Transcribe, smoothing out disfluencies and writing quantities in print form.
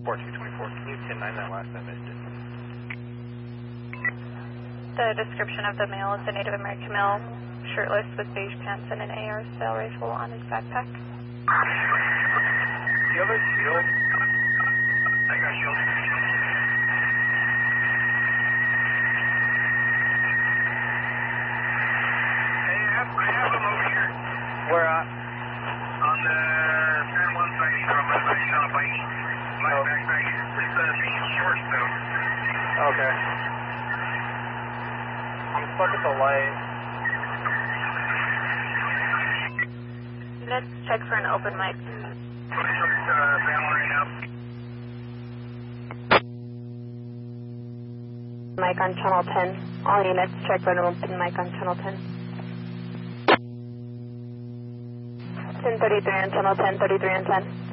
4224, can you 10-9 that last I missed it? The description of the male is a Native American male, shirtless with beige pants and an AR-style rifle on his backpack. Do you have a shield? I got shield. Hey, I have him over here. Where at? On the San Juan side, he's on my bike, he's on a bike. My backpack, it's short though. Okay. I'm stuck at the light. Let's check for an open mic. Mic on channel 10. All units, check for an open mic on channel 10. 1033 on channel 10, 33 on 10.